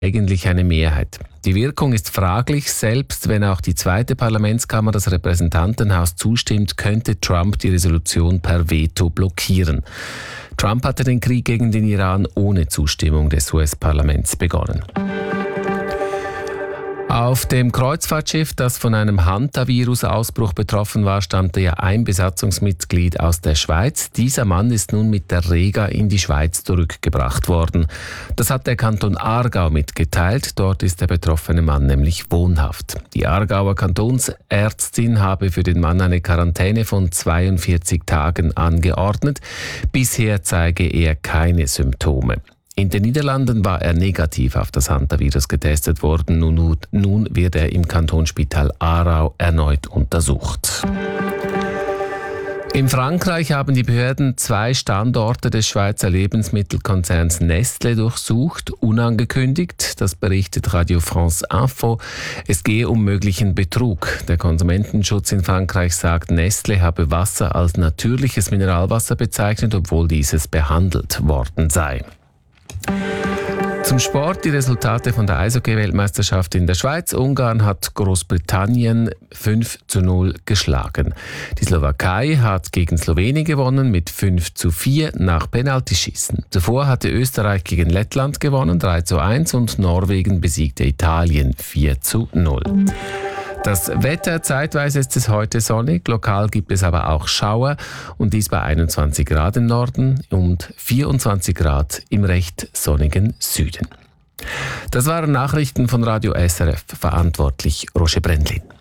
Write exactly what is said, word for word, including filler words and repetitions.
eigentlich eine Mehrheit. Die Wirkung ist fraglich, selbst wenn auch die zweite Parlamentskammer, das Repräsentantenhaus, zustimmt, könnte Trump die Resolution per Veto blockieren. Trump hatte den Krieg gegen den Iran ohne Zustimmung des U S-Parlaments begonnen. Auf dem Kreuzfahrtschiff, das von einem Hantavirus-Ausbruch betroffen war, stammte ja ein Besatzungsmitglied aus der Schweiz. Dieser Mann ist nun mit der Rega in die Schweiz zurückgebracht worden. Das hat der Kanton Aargau mitgeteilt. Dort ist der betroffene Mann nämlich wohnhaft. Die Aargauer Kantonsärztin habe für den Mann eine Quarantäne von zweiundvierzig Tagen angeordnet. Bisher zeige er keine Symptome. In den Niederlanden war er negativ auf das Hantavirus getestet worden. Nun, nun wird er im Kantonsspital Aarau erneut untersucht. In Frankreich haben die Behörden zwei Standorte des Schweizer Lebensmittelkonzerns Nestlé durchsucht, unangekündigt. Das berichtet Radio France Info. Es gehe um möglichen Betrug. Der Konsumentenschutz in Frankreich sagt, Nestlé habe Wasser als natürliches Mineralwasser bezeichnet, obwohl dieses behandelt worden sei. Zum Sport, die Resultate von der Eishockey-Weltmeisterschaft in der Schweiz. Ungarn hat Großbritannien fünf zu null geschlagen. Die Slowakei hat gegen Slowenien gewonnen mit fünf zu vier nach Penaltyschießen. Zuvor hatte Österreich gegen Lettland gewonnen, drei zu eins, und Norwegen besiegte Italien vier zu null. Das Wetter, zeitweise ist es heute sonnig, lokal gibt es aber auch Schauer, und dies bei einundzwanzig Grad im Norden und vierundzwanzig Grad im recht sonnigen Süden. Das waren Nachrichten von Radio S R F, verantwortlich Roger Brendlin.